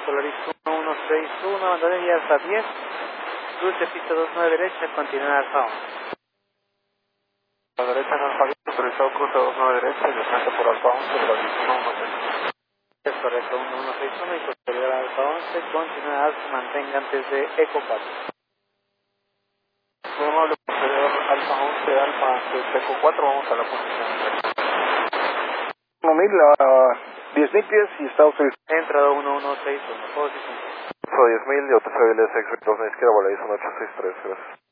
Solaris 1161, abandone vía Alfa 10, cruce pista 29 derecha, continúa Alfa 11. A la derecha en Alfa 10, autorizado cruce 29 derecha y desciende por Alfa 11, Solaris 1161. Es correcto, 1161 y posterior a Alfa 11, continúa Alfa, mantenga antes de Eco 4. Muy amable, posterior Alfa 11, Alfa antes de Eco 4, vamos a la posición. 1000 a 10.000 pies y está autorizado. Entrada 1161, posición. Info 10.000 y autofiabilidad 6 2 a la izquierda, Volaris 1863, gracias.